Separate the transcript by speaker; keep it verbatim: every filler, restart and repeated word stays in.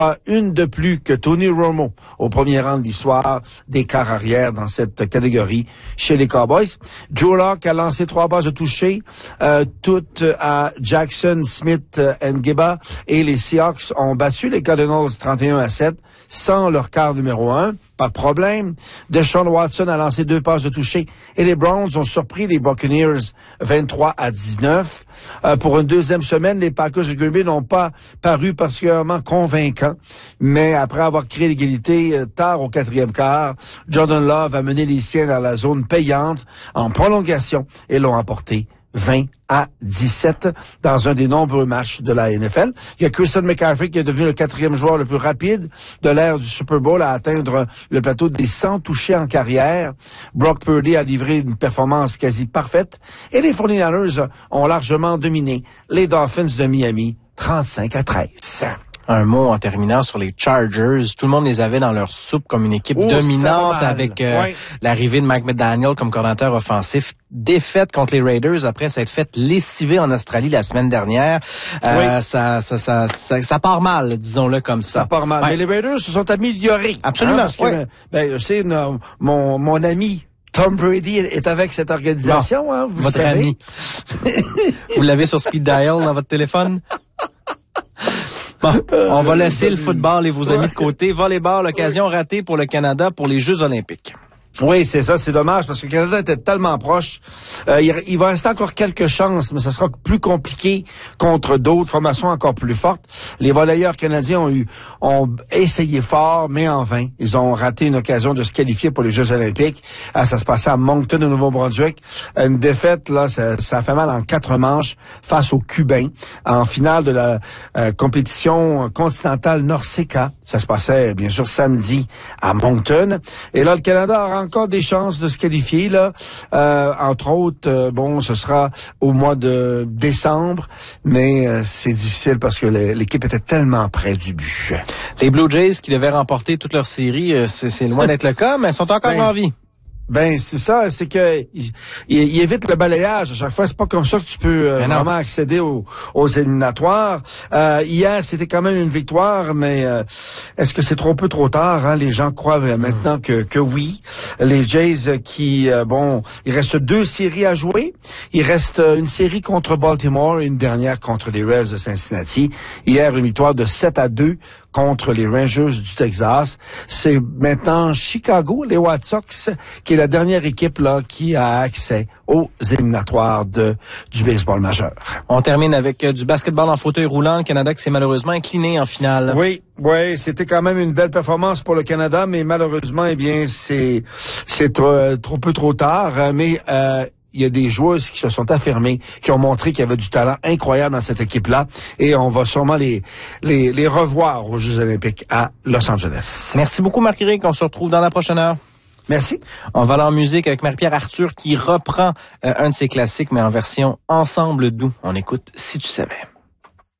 Speaker 1: une de plus que Tony Romo au premier rang de l'histoire des quarts arrière dans cette catégorie chez les Cowboys. Drew Lock a lancé trois bases de toucher, euh, toutes à Jackson, Smith, euh, Ngeba, et les Seahawks ont battu les Cardinals trente et un à sept sans leur quart numéro un. Pas de problème. Deshaun Watson a lancé deux passes de toucher et les Browns ont surpris les Buccaneers vingt-trois à dix-neuf. Euh, pour une deuxième semaine, les Packers de Green Bay n'ont pas paru particulièrement convaincants, mais après avoir créé l'égalité euh, tard au quatrième quart, Jordan Love a mené les siens dans la zone payante en prolongation et l'ont emporté vingt à dix-sept dans un des nombreux matchs de la N F L. Il y a Christian McCaffrey qui est devenu le quatrième joueur le plus rapide de l'ère du Super Bowl à atteindre le plateau des cent touchés en carrière. Brock Purdy a livré une performance quasi parfaite et les forty-niners ont largement dominé les Dolphins de Miami trente-cinq à treize.
Speaker 2: Un mot en terminant sur les Chargers. Tout le monde les avait dans leur soupe comme une équipe
Speaker 1: oh,
Speaker 2: dominante avec euh,
Speaker 1: ouais.
Speaker 2: l'arrivée de Mike McDaniel comme coordinateur offensif. Défaite contre les Raiders après s'être fait lessiver en Australie la semaine dernière. Euh, oui. ça, ça, ça, ça, ça part mal, disons-le comme ça.
Speaker 1: Ça part mal. Ouais. Mais les Raiders se sont améliorés.
Speaker 2: Absolument.
Speaker 1: Hein, parce que,
Speaker 2: ouais.
Speaker 1: ben, c'est mon, mon, mon ami Tom Brady est avec cette organisation. Bon, hein, vous
Speaker 2: votre
Speaker 1: savez.
Speaker 2: ami. Vous l'avez sur speed dial dans votre téléphone? Bon, on va laisser le football et vos amis de côté. Volleyball, l'occasion ratée pour le Canada pour les Jeux olympiques.
Speaker 1: Oui, c'est ça, c'est dommage parce que le Canada était tellement proche. Euh, il, il va rester encore quelques chances, mais ça sera plus compliqué contre d'autres formations encore plus fortes. Les volleyeurs canadiens ont eu ont essayé fort, mais en vain. Ils ont raté une occasion de se qualifier pour les Jeux olympiques. Euh, ça se passait à Moncton, au Nouveau-Brunswick. Une défaite, là, ça, ça a fait mal en quatre manches face aux Cubains en finale de la euh, compétition continentale Norseca. Ça se passait, bien sûr, samedi à Moncton. Et là, le Canada aura encore des chances de se qualifier, là. Euh, entre autres, euh, bon, ce sera au mois de décembre, mais euh, c'est difficile parce que l'équipe était tellement près du but.
Speaker 2: Les Blue Jays qui devaient remporter toute leur série, euh, c'est loin d'être le cas, mais ils sont encore ben, en vie.
Speaker 1: Ben c'est ça, c'est que il, il évite le balayage à chaque fois. C'est pas comme ça que tu peux euh, vraiment accéder aux, aux éliminatoires. Euh, hier, c'était quand même une victoire, mais euh, est-ce que c'est trop peu trop tard? Hein? Les gens croient euh, maintenant mm. que que oui. Les Jays euh, qui euh, bon, il reste deux séries à jouer. Il reste euh, une série contre Baltimore et une dernière contre les Reds de Cincinnati. Hier, une victoire de sept à deux contre les Rangers du Texas. C'est maintenant Chicago, les White Sox, qui est la dernière équipe là qui a accès aux éliminatoires de du baseball majeur.
Speaker 2: On termine avec euh, du basketball en fauteuil roulant. Le Canada qui s'est malheureusement incliné en finale.
Speaker 1: Oui, oui, c'était quand même une belle performance pour le Canada, mais malheureusement, eh bien, c'est c'est trop, trop peu trop tard. Mais euh, il y a des joueuses qui se sont affirmées, qui ont montré qu'il y avait du talent incroyable dans cette équipe-là, et on va sûrement les les, les revoir aux Jeux olympiques à Los Angeles.
Speaker 2: Merci beaucoup, Marc-Éric. On se retrouve dans la prochaine heure.
Speaker 1: Merci.
Speaker 2: On va aller en musique avec Marie-Pierre Arthur qui reprend euh, un de ses classiques, mais en version ensemble doux. On écoute « Si tu savais ».